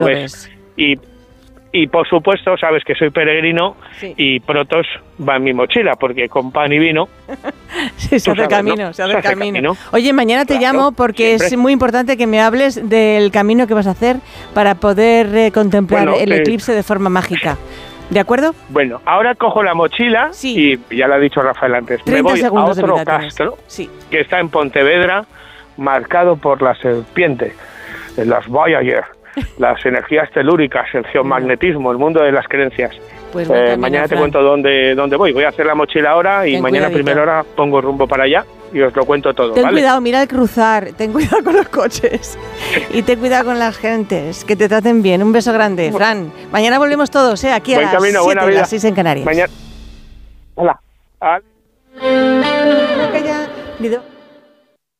Pues, y por supuesto, sabes que soy peregrino, sí. Y Protos va en mi mochila, porque con pan y vino... Sí, se hace sabes, camino, ¿no? se hace camino. camino. Oye, mañana te llamo porque siempre. es muy importante que me hables del camino que vas a hacer para poder contemplar el eclipse de forma mágica. ¿De acuerdo? Bueno, ahora cojo la mochila sí. Y ya lo ha dicho Rafael antes, me voy a otro castro que está en Pontevedra, marcado por la serpiente, las Voyager, las energías telúricas, el geomagnetismo, el mundo de las creencias. Pues mañana te cuento dónde voy. Voy a hacer la mochila ahora y mañana a primera hora pongo rumbo para allá y os lo cuento todo. Ten ¿vale? cuidado, mira al cruzar, ten cuidado con los coches y ten cuidado con las gentes, que te traten bien. Un beso grande, Fran. Mañana volvemos todos, aquí a las 7, las 6 en Canarias. Mañana. Hola.